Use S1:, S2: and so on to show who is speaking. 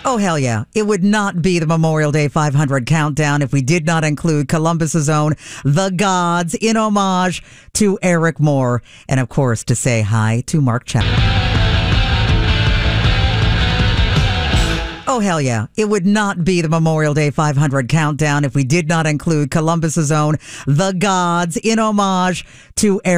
S1: Oh, hell yeah. It would not be the Memorial Day 500 countdown if we did not include Columbus's own The Gods in homage to Eric Moore. And of course, to say hi to Mark Chapman. Oh, hell yeah. It would not be the Memorial Day 500 countdown if we did not include Columbus's own The Gods in homage to Eric